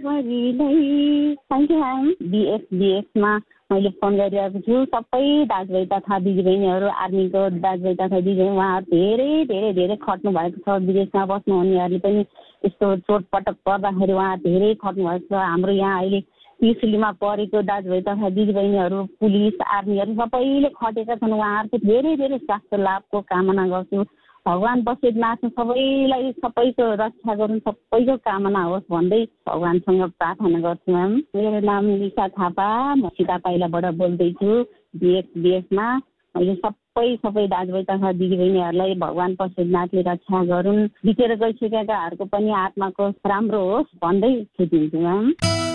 भरिलाई BSमा मैले फोन गरिरहेको छु। सबै दाजुभाइ तथा दिदीबहिनीहरू, आर्मीको दाजुभाइ तथा दिदीबहिनी, उहाँहरू धेरै धेरै धेरै खट्नु भएको छ। विदेशमा बस्नुहुनेहरूले पनि यस्तो चोटपटक पर्दाखेरि उहाँ धेरै खट्नु भएको छ। हाम्रो यहाँ अहिले पिसिलीमा परेको दाजुभाइ तथा दिदीबहिनीहरू, पुलिस, आर्मीहरू सबैले खटेका छन्। उहाँहरूको धेरै धेरै स्वास्थ्य लाभको कामना गर्छु। भगवान बसेत नाच्नु सबैलाई सबैको रक्षा गरून्, सबैको कामना होस् भन्दै भगवानसँग प्रार्थना गर्छु। म्याम, मेरो नाम निशा थापा, म सीता पाइलाबाट बोल्दैछु। BSमा मैले सबै दाजुभाइ तथा दिदीबहिनीहरूलाई भगवान बसेतनाथले रक्षा गरून्, बितेर गइसकेकाहरूको पनि आत्माको राम्रो होस् भन्दै छुट्टिन्छु। म्याम,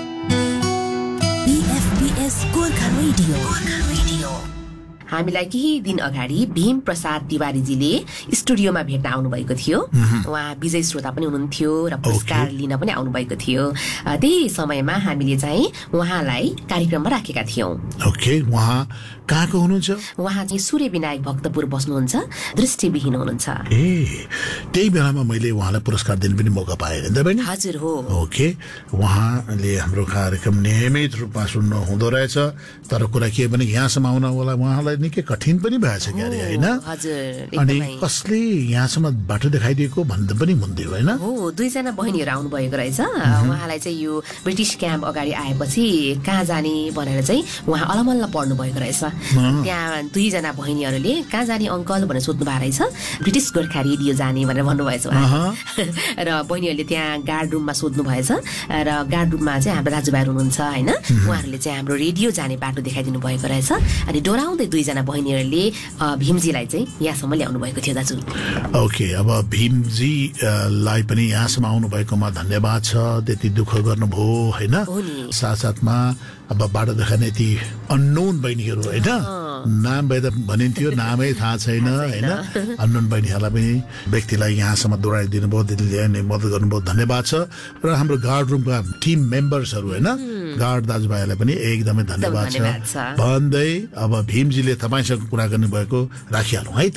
हामीलाई केही दिन अगाडि भीम प्रसाद तिवारीजीले स्टुडियोमा भेट्न आउनुभएको थियो। उहाँ विजय श्रोता पनि हुनुहुन्थ्यो र पुरस्कार लिन पनि आउनुभएको थियो। त्यही समयमा हामीले चाहिँ उहाँलाई कार्यक्रममा राखेका थियौँ। उहाँ कहाँको हुनुहुन्छ? उहाँ चाहिँ सूर्य विनायक भक्तपुर बस्नुहुन्छ, दृष्टिविहीन हुनुहुन्छ। त्यही बेलामा मैले उहाँलाई पुरस्कार दिने पनि मौका पाएँ। हजुर हो। उहाँले हाम्रो कार्यक्रम नियमित रूपमा सुन्नु हुँदो रहेछ, तर कुरा के भने यहाँसम्म आउन होला उहाँलाई निकै कठिन पनि भएछ क्यारे, होइन? अनि कसले यहाँसम्म बाटो देखाइदिएको भन्दा पनि हुन्थ्यो, होइन? हो, दुईजना बहिनीहरू आउनु भएको रहेछ। उहाँलाई चाहिँ यो ब्रिटिस क्याम्प अगाडि आएपछि कहाँ जाने भनेर चाहिँ उहाँ अलमल्ल पढ्नु भएको रहेछ। त्यहाँ दुईजना बहिनीहरूले कहाँ जाने अङ्कल भनेर सोध्नु भएको रहेछ। ब्रिटिस गोर्खा रेडियो जाने भनेर भन्नुभएछ र बहिनीहरूले त्यहाँ गार्ड रुममा सोध्नु भएछ र गार्ड रुममा चाहिँ हाम्रो दाजुभाइहरू हुनुहुन्छ, होइन? उहाँहरूले चाहिँ हाम्रो रेडियो जाने बाटो देखाइदिनु भएको रहेछ। अनि डोराउँदै दुईजना बहिनीहरूले भीमजीलाई चाहिँ यहाँसम्म ल्याउनु भएको थियो। दाजु, अब भीमजीलाई पनि यहाँसम्म आउनु भएकोमा धन्यवाद छ। त्यति दुःख गर्नुभयो, होइन? साथसाथमा अब बाटो देखाउने यति अननोन बहिनीहरू, होइन? नाम भनिन्थ्यो, नामै थाहा छैन, होइन? अननोन बहिनीहरूलाई पनि व्यक्तिलाई यहाँसम्म दौडाइदिनु भयो, ल्याउने मद्दत गर्नुभयो, धन्यवाद छ। र हाम्रो गार्ड रुमका टिम मेम्बर्सहरू, होइन, गार्ड दाजुभाइहरूलाई पनि एकदमै धन्यवाद छ भन्दै अब भीमजीले तपाईँसँग कुरा गर्नुभएको राखिहालौँ है त।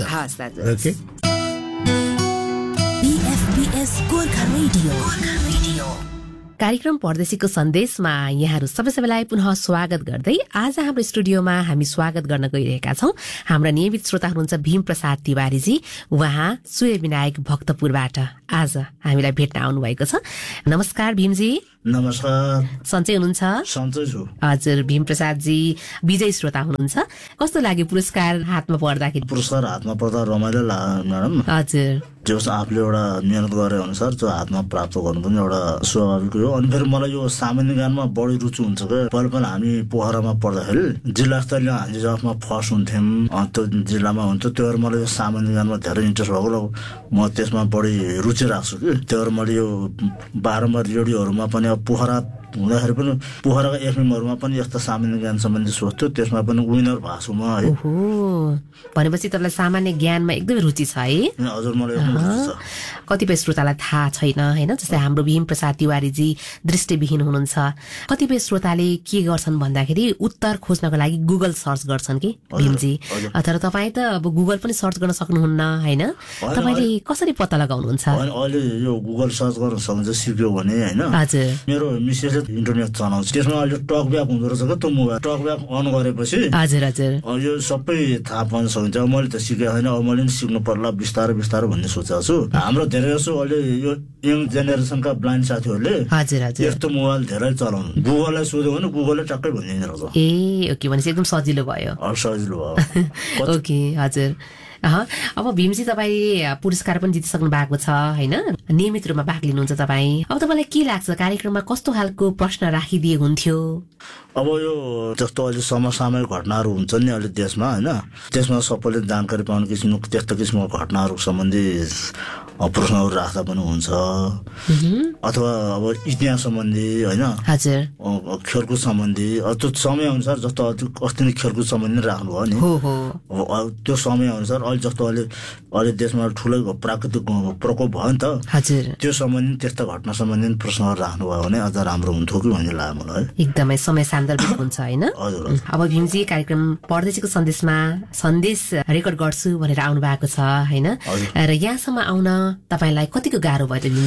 कार्यक्रम परदेशीको सन्देशमा यहाँहरू सबैलाई पुनः स्वागत गर्दै आज हाम्रो स्टुडियोमा हामी स्वागत गर्न गइरहेका छौँ हाम्रा नियमित श्रोता हुनुहुन्छ भीम प्रसाद तिवारीजी। उहाँ सूर्य विनायक भक्तपुरबाट आज हामीलाई भेट्न आउनु भएको छ। नमस्कार भीमजी। नमस्कार। सन्चै हुनुहुन्छ? सन्चै छु। हजुर, भीम प्रसादजी विजय श्रोता हुनुहुन्छ। कस्तो लाग्यो पुरस्कार हातमा पर्दाखेरि? पुरस्कार हातमा पर्दा रमाइलो लाग्यो म्याडम। हजुर, जो आफूले एउटा मेहनत गरे अनुसार जो हातमा प्राप्त गर्नु पनि एउटा स्वाभाविक हो। अनि फेरि मलाई यो सामान्य ज्ञानमा बढी रुचि हुन्छ कि पहिला पहिला हामी पोखरामा पढ्दाखेरि जिल्ला स्तरीय हान्जी जफमा फर्स्ट हुन्थ्यौँ, त्यो जिल्लामा हुन्थ्यो। त्यो भएर मलाई यो सामान्य ज्ञानमा धेरै इन्ट्रेस्ट भएको, म त्यसमा बढी रुचि राख्छु कि त्यो भएर मैले यो बारम्बार रेडियोहरूमा पनि पोखरा हुँदाखेरि पनि पोखराका एफएमहरूमा पनि यस्ता सामान्य ज्ञान सम्बन्धी सोध्थ्यो, त्यसमा पनि विनर भएको छु म है। भनेपछि तपाईँलाई सामान्य ज्ञानमा एकदमै रुचि छ है? हजुर, मलाई एकदम रुचि छ। कतिपय श्रोतालाई थाहा छैन, होइन? जस्तै हाम्रो भीम प्रसाद तिवारीजी दृष्टिविहीन हुनुहुन्छ। कतिपय श्रोताले के गर्छन् भन्दाखेरि उत्तर खोज्नको लागि गुगल सर्च गर्छन् कि भीमजी, तर तपाईँ त अब गुगल पनि सर्च गर्न सक्नुहुन्न, होइन? तपाईँले कसरी पत्ता लगाउनुहुन्छ? अहिले यो गुगल सर्च गर्न सकिन्छ सिक्यो भने, होइन? हजुर, मेरो मिसेसले इन्टरनेट चलाउँछ, त्यसमा अहिले टक ब्याक हुँदो रहेछ क्या, त्यो मोबाइल टक ब्याक अन गरेपछि हजुर हजुर यो सबै थाहा पाउन सकिन्छ। मैले त सिकेको छैन, अब मैले पनि सिक्नु पर्ला बिस्तारै बिस्तारै भन्ने सोचेको छु। हाम्रो धेरै जसो अहिले यो यङ जेनेरेसनका ब्लाइन्ड साथीहरूले यस्तो मोबाइल धेरै चलाउनु, गुगललाई सोध्यो भने गुगलले टक्कै भनिदिने रहेछ। ओके, भनेपछि एकदम सजिलो भयो। सजिलो भयो। ओके, हजुर। अब भीमजी तपाईँ पुरस्कार पनि जितिसक्नु भएको छ, होइन? नियमित रूपमा भाग लिनुहुन्छ तपाईँ। अब तपाईँलाई के लाग्छ कार्यक्रममा कस्तो खालको प्रश्न राखिदिए हुन्थ्यो? अब यो जस्तो अहिले समसामयिक घटनाहरू हुन्छन् नि अहिले देशमा, होइन? त्यसमा सबैले जानकारी पाउने किसिमको त्यस्तो किसिमको घटनाहरू सम्बन्धी प्रश्नहरू राख्दा पनि हुन्छ, अथवा अब इतिहास सम्बन्धी, होइन? हजुर, खेलकुद सम्बन्धी त्यो समय अनुसार जस्तो अस्ति नै खेलकुद सम्बन्धी राख्नु भयो नि, त्यो समय अनुसार अहिले जस्तो अहिले देशमा ठुलै प्राकृतिक प्रकोप भयो नि त, त्यो सम्बन्धी त्यस्ता घटना सम्बन्धी प्रश्नहरू राख्नुभयो भने अझ राम्रो हुन्थ्यो कि भन्ने लाग्यो मलाई। एकदमै समय सान्दर्भिक हुन्छ, होइन? हजुर। अब भीमजी कार्यक्रम परदेशीको सन्देशमा सन्देश रेकर्ड गर्छु भनेर आउनु भएको छ, होइन? र यहाँसम्म आउन तपाईँलाई कतिको गाह्रो भयो त भीमजी?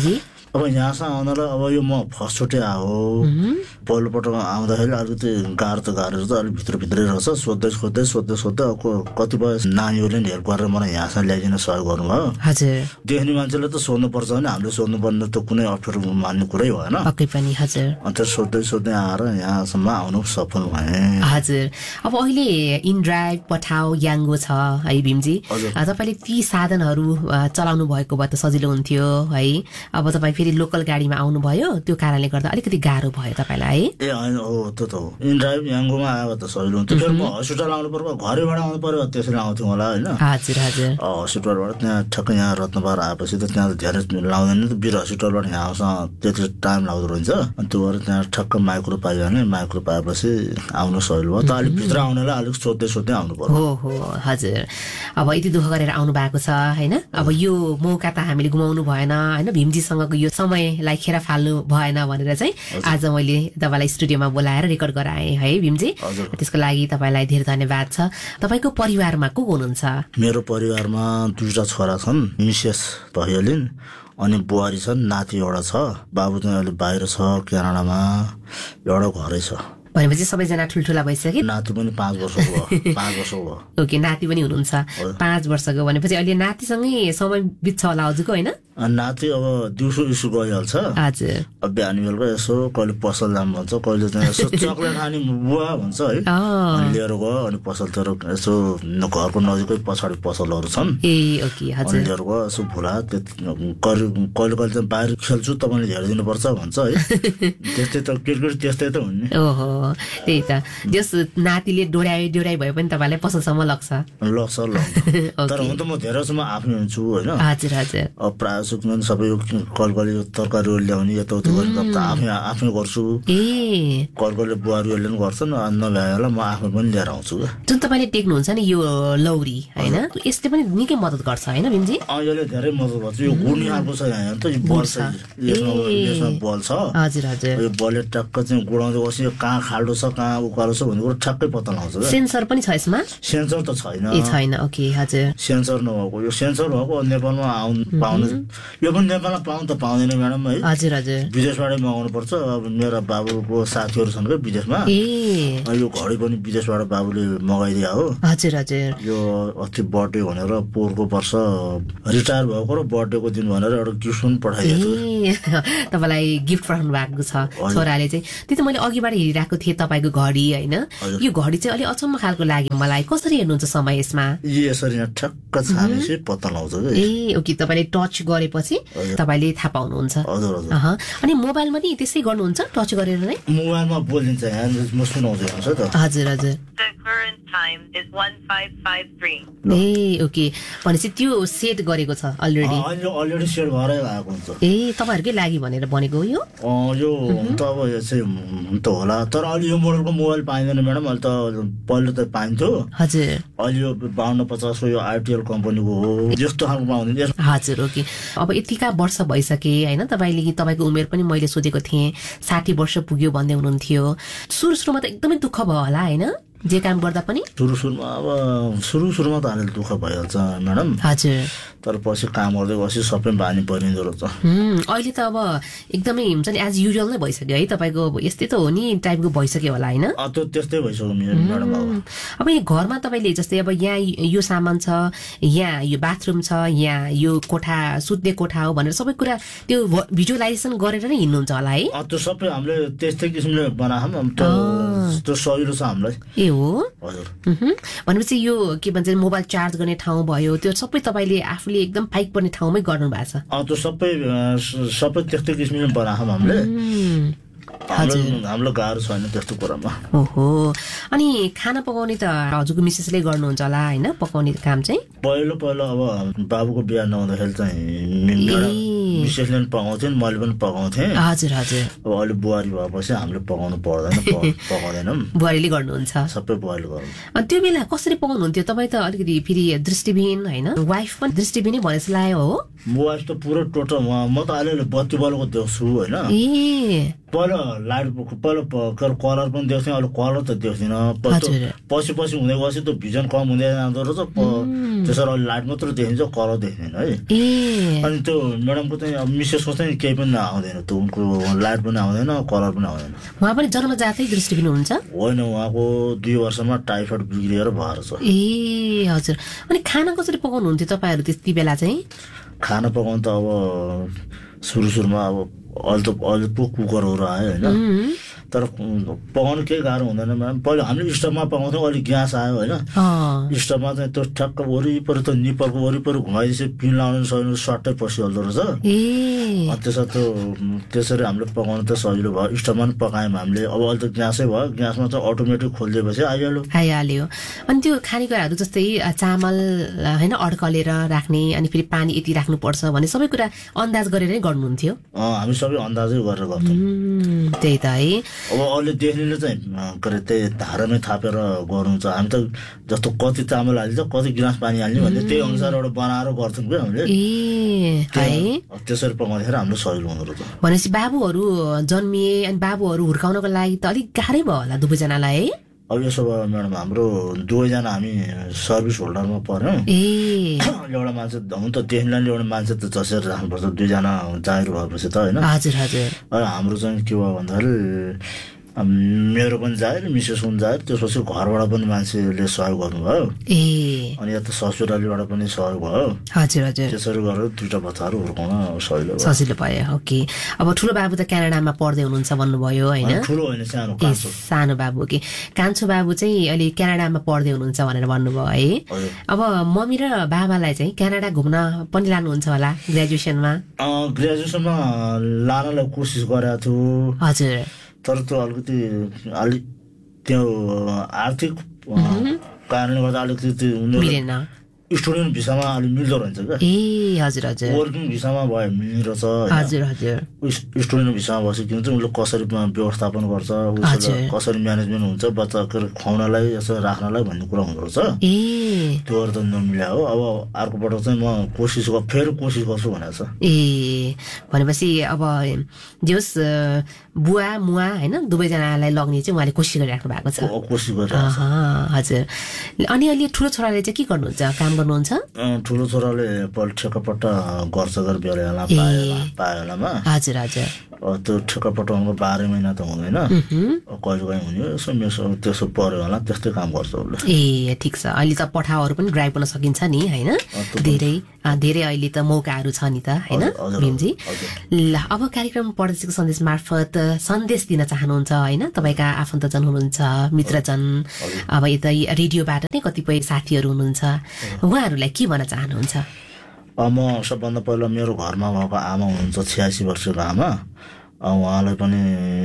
अब यहाँसम्म आउनलाई अब यो म फर्स्टचोटि आयो पहिलोपटक आउँदाखेरि अलिकति गाह्रो त अलिक भित्रभित्रै रहेछ सोध्दै अब कतिपय नानीहरूले नि हेल्प गरेर मलाई यहाँसम्म ल्याइदिन सहयोग गर्नुभयो हजुर देख्ने मान्छेले त सोध्नुपर्छ भने हामीले सोध्नुपर्ने त कुनै अप्ठ्यारो मान्ने कुरै भएन पक्कै पनि हजुर अन्त सोध्दै आएर यहाँसम्म आउनु सफल भएँ हजुर अब अहिले इनड्राइभ पठाओ याङ्गो छ है भीमजी तपाईँले ती साधनहरू चलाउनु भएको भए त सजिलो हुन्थ्यो है अब तपाईँ फेरि लोकल गाडीमा आउनुभयो त्यो कारणले गर्दा अलिकति गाह्रो भयो तपाईँलाई है ए होइन हो त्यो त हो इनड्राइभ याङ्गोमा आयो त सजिलो हुन्थ्यो फेरि म हस्पिटल आउनु पर्यो घरैबाट आउनु पर्यो त्यसरी आउँथ्यौँ होला होइन हजुर हजुर हस्पिटलबाट त्यहाँ ठ्याक्कै यहाँ रत्नपार आएपछि त त्यहाँ धेरै लाउँदैन नि त वीर हस्पिटलबाट यहाँ आउँछ त्यति टाइम लाग्दो रहेछ अनि त्यो भएर त्यहाँ ठ्याक्क माइक्रो पाइयो भने माइक्रो पाएपछि आउनु सजिलो भयो त अलिक भित्र आउनलाई अलिक सोध्दै आउनु पर्यो हो हजुर अब यति दुःख गरेर आउनु भएको छ होइन अब यो मौका त हामीले गुमाउनु भएन होइन भीमजीसँगको यो समयलाई खेर फाल्नु भएन भनेर चाहिँ आज मैले तपाईँलाई स्टुडियोमा बोलाएर रेकर्ड गराएँ है भीमजी त्यसको लागि तपाईँलाई धेरै धन्यवाद छ तपाईँको परिवारमा को हुनुहुन्छ मेरो परिवारमा 2टा छोरा छन् मिसेस भइहालिन् अनि बुहारी छन् नाति एउटा छ बाबु चाहिँ अहिले बाहिर छ क्यानाडामा एउटा घरै छ भनेपछि सबैजना ठुल्ठुला भइसक्यो नाति पनि 5 वर्षको भयो ओके नाति पनि हुनुहुन्छ 5 वर्षको भनेपछि अहिले नातिसँगै समय बित्छ होला हजुरको होइन नाति अब दिउँसो स्कुल गइहाल्छ हजुर अब बिहान बेलुका यसो कहिले पसल जाम भन्छ कहिले चाहिँ यसो चक्लेट खाने बुवा भन्छ है अनि लिएर गयो अनि पसलतिर यसो घरको नजिकै पछाडि पसलहरू छन् हजुर लिएर गयो यसो भुला कहिले चाहिँ बाहिर खेल्छु तपाईँले हेरिदिनुपर्छ भन्छ है त्यस्तै त क्रिकेट त्यस्तै त हुने ओहो त्यही त जस नातिले डोराइ भए पनि तपाईँलाई पसलसम्म लाग्छ तर हुन त म धेरै जसो म आफै हुन्छु होइन हजुर हजुर अब प्रायः सुक्नु सबै कलकले तरकारीहरू ल्याउने यताउति गरेर आफै गर्छु कलकले बुहारीहरूले पनि गर्छन् नभ्याएला म आफै पनि लिएर आउँछु जुन तपाईँले टेक्नुहुन्छ नि यो लौरी होइन यसले पनि निकै मद्दत गर्छ होइन भीमजी यसले धेरै मद्दत गर्छ यो गुड्ने खालको छ यहाँ त यो बल छ यसमा बल छ हजुर हजुर यो बलले टक्क चाहिँ गुडाउँदै बस्यो यो कहाँ खाल्डो छ कहाँ उकालो छ भन्ने कुरो ठ्याक्कै पत्ता लगाउँछ सेन्सर पनि छ यसमा सेन्सर त छैन ओके हजुर सेन्सर नभएको यो सेन्सर भएको नेपालमा पाउने यो पनि नेपालमा पाउनु त पाउँदैन म्याडम है हजुर हजुर विदेशबाटै मगाउनु पर्छ अब मेरो बाबुको साथीहरू छन् क्या विदेशमा यो घडी पनि विदेशबाट बाबुले मगाइदिया हो हजुर हजुर यो अस्ति बर्थडे भनेर पोहोरको वर्ष रिटायर भएको र बर्थडेको दिन भनेर एउटा गिफ्ट पनि पठाइदिएको तपाईँलाई गिफ्ट पठाउनु भएको छ छोराले चाहिँ त्यो त मैले अघिबाट हेरिरहेको थिएँ तपाईँको घडी होइन यो घडी चाहिँ अलिक अचम्म खालको लाग्यो मलाई कसरी हेर्नुहुन्छ समय यसमा यसरी ठ्याक्क छानेपछि पत्ता लगाउँछ ओके तपाईँले टच गरेपछि तपाईँले थाहा पाउनुहुन्छ अनि मोबाइलमा नि त्यसै गर्नुहुन्छ टच गरेर नै मोबाइलमा बोलिन्छ म सुनाउँदै हुन्छ त हजुर हजुर ओके भनेपछि त्यो सेट गरेको छ अलरेडी सेट भएरै आएको हुन्छ तपाईँहरूकै लागि भनेर बनेको यो त अब यो चाहिँ हुन त होला तर अहिले यो मोडलको मोबाइल पाइँदैन म्याडम अहिले त पहिलो त पाइन्थ्यो हजुर अहिले यो 5250 को यो आइटिएल कम्पनीको हो यस्तो खालको पाउँदैन हजुर ओके अब यतिका वर्ष भइसके होइन तपाईँको उमेर पनि मैले सोधेको थिएँ 60 वर्ष पुग्यो भन्दै हुनुहुन्थ्यो सुरुमा त एकदमै दुःख भयो होला होइन जे काम गर्दा पनि सुरुमा त अलिक दुःख भइहाल्छ म्याडम हजुर तर पछि काम गर्दै बसी सबै बानी परिँदो रहेछ अहिले त अब एकदमै हुन्छ नि एज युजुअल नै भइसक्यो है तपाईँको यस्तै त हो नि टाइपको भइसक्यो होला होइन त्यो त्यस्तै भइसक्यो म्याडम अब यहाँ घरमा तपाईँले जस्तै अब यहाँ यो सामान छ यहाँ यो बाथरुम छ यहाँ यो कोठा सुत्ने कोठा हो भनेर सबै कुरा त्यो भिजुअलाइजेसन गरेर नै हिँड्नुहुन्छ होला है त्यो सबै हामीले त्यस्तै किसिमले बनाएछौँ त्यो सजिलो छ हामीलाई हो भनेपछि यो के भन्छ मोबाइल चार्ज गर्ने ठाउँ भयो त्यो सबै तपाईँले आफूले एकदम फाइक पर्ने ठाउँमै गर्नु भएको छ त्यो सबै त्यस्तै किसिमले बनाएछौँ हाम्रो गाह्रो छैन त्यस्तो कुरामा ओहो अनि खाना पकाउने त हजुरको मिसेसले गर्नुहुन्छ होला होइन पकाउने काम चाहिँ पहिलो अब बाबुको बिहा नहुँदाखेरि चाहिँ मिसेसले पनि पकाउँथेँ मैले पनि पकाउँथेँ हजुर हजुर अब अहिले बुहारी भएपछि हामीले पकाउनु पर्दैन पकाउँदैनौँ बुहारीले गर्नुहुन्छ सबै बुहारीले गर्नु अनि त्यो बेला कसरी पकाउनुहुन्थ्यो तपाईँ त अलिकति फेरि दृष्टिविहीन होइन वाइफ पनि दृष्टिविहीन भनेर लाग्यो हो वाइफ त पुरो टोटल म त अहिले बत्ती बलेको देख्छु होइन पहिला लाइट पहिला कलर पनि देख्थ्यौँ, अहिले कलर त देख्दिनँ। पछि हुँदै गएपछि त भिजन कम हुँदै जाँदो रहेछ, त्यसरी अहिले लाइट मात्र देखिन्छ, कलर देख्दैन है। अनि त्यो म्याडमको चाहिँ अब मिसेसको चाहिँ केही पनि आउँदैन, त्यो उनको लाइट पनि आउँदैन, कलर पनि आउँदैन। उहाँ पनि जन्मजातै दृष्टिबिन हुन्छ? होइन, उहाँको 2 वर्षमा टाइफाइड बिग्रिएर भएर छ। ए हजुर। अनि खाना कसरी पकाउनुहुन्थ्यो तपाईँहरू त्यति बेला चाहिँ? खाना पकाउनु त अब सुरुमा अब अहिले पो कुकरहरू आयो होइन, तर पकाउनु केही गाह्रो हुँदैन म्याम। पहिला हामीले स्टोभमा पकाउँथ्यौँ, अहिले ग्यास आयो होइन। स्टोभमा चाहिँ त्यो ठ्याक्क वरिपरि त निप्पलको वरिपरि घुमाइदिएपछि पिन लाउनु सजिलो, सट्टै पसिहाल्दो रहेछ। त्यसरी हामीले पकाउनु त सजिलो भयो। स्टोभमा पनि पकायौँ हामीले, अब अहिले त ग्यासै भयो, ग्यासमा चाहिँ अटोमेटिक खोलिदिएपछि आइहाल्यो। अनि त्यो खानेकुराहरू जस्तै चामल होइन अड्कलेर राख्ने, अनि फेरि पानी यति राख्नुपर्छ भने सबै कुरा अन्दाज गरेर नै गर्नुहुन्थ्यो? हामी सबै अन्दाजै गरेर गर्थ्यौँ। त्यही त है। अब अहिले देख्नेले चाहिँ त्यही धारामै थापेर गर्नुहुन्छ। हामी त जस्तो कति चामल हालिन्छ, कति गिलास पानी हाल्ने भन्ने त्यही अनुसार एउटा बनाएर गर्थ्यौँ क्या हामीले। त्यसरी पकाउँदाखेरि हाम्रो सजिलो हुँदो रहेछ। भनेपछि बाबुहरू जन्मिए अनि बाबुहरू हुर्काउनको लागि त अलिक गाह्रै भयो होला दुवैजनालाई है? अब यसो भयो म्याडम, हाम्रो 2जना हामी सर्भिस होल्डरमा पर्यौँ। एउटा मान्छे हुन त देखिनाले एउटा मान्छे त जसरी राख्नुपर्छ, 2जना जागिर भएपछि त होइन। हाम्रो चाहिँ के भयो भन्दाखेरि मेरो पनि जागिर, मिसेस पनि जागिर, त्यसपछि घरबाट पनि मान्छेले सहयोग गर्नुभयो। अनि यता ससुरालीबाट पनि सहयोग भयो। त्यसरी गरेर 2टा बच्चाहरू हुर्काउन सजिलो भयो। ओके। अब ठुलो बाबु त क्यानाडामा पढ्दै हुनुहुन्छ भन्नुभयो होइन? ठुलो होइन, सानो बाबु। ओके। कान्छो बाबु चाहिँ अहिले क्यानाडामा पढ्दै हुनुहुन्छ भनेर भन्नुभयो है? अब मम्मी र बाबालाई चाहिँ क्यानाडा घुम्न पनि लानुहुन्छ होला ग्रेजुएसनमा? ग्रेजुएसनमा लानलाई कोसिस गरेको छु। हजुर। तर त्यो अलिक त्यो आर्थिक कारणले गर्दा अलिकति स्टुडेन्ट भिसामा अलिक मिल्दो रहन्छ क्या। वर्किङ भिसामा भयो मिल्ने रहेछ। स्टुडेन्ट भिसामा बस्यो किन चाहिँ उसले कसरी व्यवस्थापन गर्छ, कसरी म्यानेजमेन्ट हुन्छ, बच्चा खुवाउनलाई यसो राख्नलाई भन्ने कुरा हुँदो रहेछ। त्योहरू त नमिल्या हो। अब अर्कोपल्ट चाहिँ म फेरि कोसिस गर्छु भनेको छ। भनेपछि अब जोस् बुवा मुवा होइन दुवैजनालाई लग्ने चाहिँ उहाँले कोसिस गरिराख्नु भएको छ? कोसिस गरिरहेको छ। हजुर। अनि अहिले ठुलो छोराले चाहिँ के गर्नुहुन्छ, काम गर्नुहुन्छ? ठुलो छोराले ठेक्कापट्टा गर्छ बेलामा पायो बेलामा। हजुर। त्यो ठेक्कापट्टाउनुको 12 महिना त हुँदैन, कहिले काहीँ हुने त्यसो पर्यो होला, त्यस्तै काम गर्छ उसले। ठिक छ। अहिले त पठाउहरू पनि ड्राइभ गर्न सकिन्छ नि होइन? धेरै अहिले त मौकाहरू छ नि त होइन भीमजी? ल, अब कार्यक्रम परदेशीको सन्देश मार्फत सन्देश दिन चाहनुहुन्छ होइन? तपाईँका आफन्तजन हुनुहुन्छ, मित्रजन, अब यता रेडियोबाट नै कतिपय साथीहरू हुनुहुन्छ, उहाँहरूलाई के भन्न चाहनुहुन्छ? म सबभन्दा पहिला मेरो घरमा भएको आमा हुनुहुन्छ, 86 वर्षको आमा, उहाँलाई पनि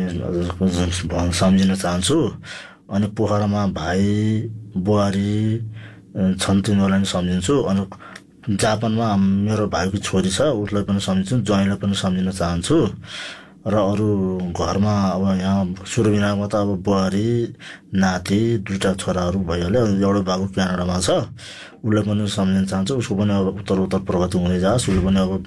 सम्झिन चाहन्छु। अनि पोखरामा भाइ बुहारी छन्, तिनीहरूलाई पनि सम्झिन्छु। अनि जापानमा मेरो भाइको छोरी छ, उसलाई पनि सम्झिन्छु, ज्वाइँलाई पनि सम्झिन चाहन्छु। र अरू घरमा अब यहाँ सुरुबिनामा त अब बुहारी नाति 2टा छोराहरू भइहाल्यो। एउटा बाबु क्यानाडामा छ, उसलाई पनि सम्झिन चाहन्छु। उसको पनि अब उत्तर प्रगति हुँदै जाओस्। उसले पनि अब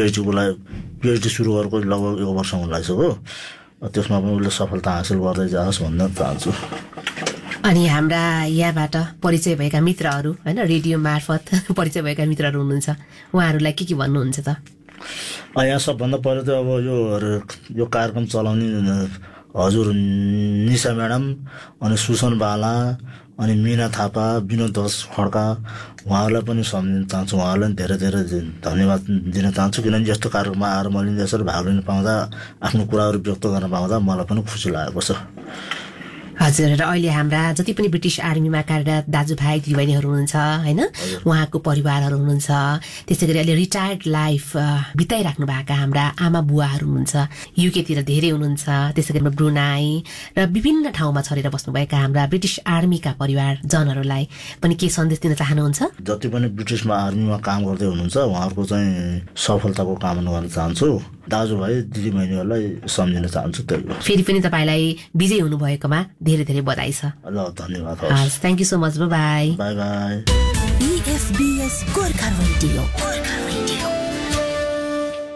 पिएचडी सुरु गरेको लगभग 1 वर्ष हुन लागिसक्यो, त्यसमा पनि उसले सफलता हासिल गर्दै जाओस् भन्न चाहन्छु। अनि हाम्रा यहाँबाट परिचय भएका मित्रहरू होइन, रेडियो मार्फत परिचय भएका मित्रहरू हुनुहुन्छ, उहाँहरूलाई के भन्नुहुन्छ त? यहाँ सबभन्दा पहिला त अब यो कार्यक्रम चलाउने हजुर निशा म्याडम, अनि सुसन बाला, अनि मिना थापा, विनोद खड्का, उहाँहरूलाई पनि सम्झिन चाहन्छु। उहाँहरूलाई धेरै धेरै धन्यवाद दिन चाहन्छु, किनभने यस्तो कार्यक्रममा आएर मैले यसरी भाग लिन पाउँदा, आफ्नो कुराहरू व्यक्त गर्न पाउँदा मलाई पनि खुसी लागेको छ। हजुर। र अहिले हाम्रा जति पनि ब्रिटिस आर्मीमा कार्यरत दाजुभाइ दिदीबहिनीहरू हुनुहुन्छ होइन, उहाँको परिवारहरू हुनुहुन्छ, त्यसै गरी अहिले रिटायर्ड लाइफ बिताइराख्नु भएका हाम्रा आमा बुवाहरू हुनुहुन्छ, युकेतिर धेरै हुनुहुन्छ, त्यसै गरी ब्रुनाई र विभिन्न ठाउँमा छरेर बस्नुभएका हाम्रा ब्रिटिस आर्मीका परिवारजनहरूलाई पनि के सन्देश दिन चाहनुहुन्छ? जति पनि ब्रिटिसमा आर्मीमा काम गर्दै हुनुहुन्छ उहाँहरूको चाहिँ सफलताको कामना गर्न चाहन्छु। दाजुभाइ दिदीबहिनीहरूलाई सम्झिन चाहन्छु। फेरि पनि तपाईँलाई विजय हुनुभएकोमा धेरै धेरै बधाई छ। ल, धन्यवाद। Thank you so much. By by. EFBS Gorkha radio.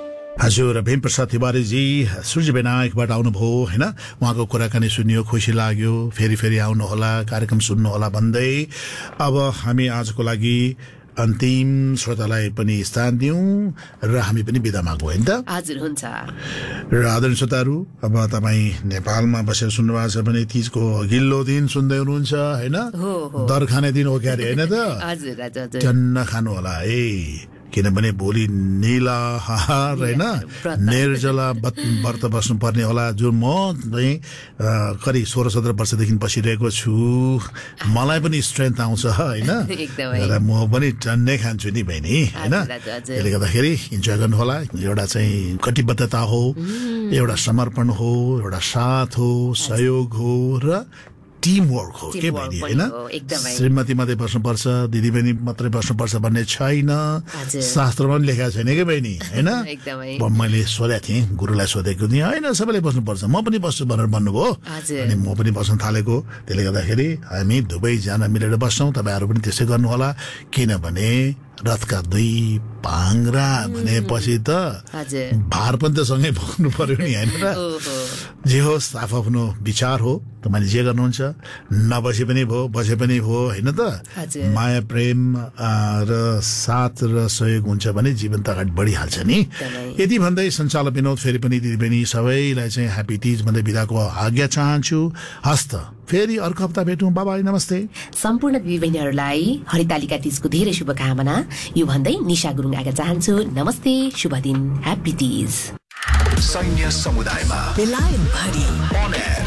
हजुर भीम प्रसाद तिवारीजी सूर्य विनायकबाट आउनुभयो होइन, उहाँको कुराकानी सुनियो, खुसी लाग्यो, फेरि आउनुहोला, कार्यक्रम सुन्नुहोला भन्दै अब हामी आजको लागि अन्तिम श्रोतालाई पनि स्थान दिउँ र हामी पनि बिदा मागौँ होइन त? हजुर हुन्छ। र आदरणीय श्रोताहरू, अब तपाईँ नेपालमा बसेर सुन्नुभएको छ भने तीजको अघिल्लो दिन सुन्दै हुनुहुन्छ होइन, दर खाने दिन हो क्यारे होइन त? हजुर हजुर टन्न खानु होला है, किनभने भोलि निलाहार होइन निर्जला व्रत बस्नुपर्ने होला, जुन म चाहिँ करिब 16-17 वर्षदेखि बसिरहेको छु। मलाई पनि स्ट्रेन्थ आउँछ होइन, र म पनि टन्नै खान्छु नि बहिनी होइन। त्यसले गर्दाखेरि इन्जोय गर्नु होला। एउटा चाहिँ कटिबद्धता हो, एउटा समर्पण हो, एउटा साथ हो, सहयोग हो र टिम वर्क हो के बहिनी होइन। श्रीमती मात्रै बस्नुपर्छ, दिदी बहिनी मात्रै बस्नुपर्छ भन्ने छैन, शास्त्रमा पनि लेखेको छैन के बहिनी होइन। मैले सोधेको थिएँ, गुरुलाई सोधेको थिएँ होइन सबैले बस्नुपर्छ, म पनि बस्छु भनेर भन्नुभयो अनि म पनि बस्न थालेको। त्यसले गर्दाखेरि हामी दुवैजना मिलेर बस्छौँ, तपाईँहरू पनि त्यसै गर्नु होला। किनभने रथका दुई पाङ्ग्रा भनेपछि त भार पनि त सँगै बोक्नु पर्यो नि होइन र। जे होस् आफ्नो विचार हो, तपाईँले जे गर्नुहुन्छ, नबसे पनि भयो बसे पनि भयो होइन त। माया प्रेम र साथ र सहयोग हुन्छ भने जीवन त अगाडि बढिहाल्छ नि। यति भन्दै सञ्चालक विनोद फेरि पनि दिदीबहिनी सबैलाई चाहिँ ह्याप्पी तीज भन्दै बिदाको आज्ञा चाहन्छु। हस्त फेरि अर्को हप्ता भेटौँ। बाबाई नमस्ते। सम्पूर्ण दिदीबहिनीहरूलाई हरितालिका तीजको धेरै शुभकामना यो भन्दै निशा गुरुङ आज्ञा चाहन्छु। नमस्ते, शुभ दिन, ह्याप्पी तीज। सैन्य समुदायमा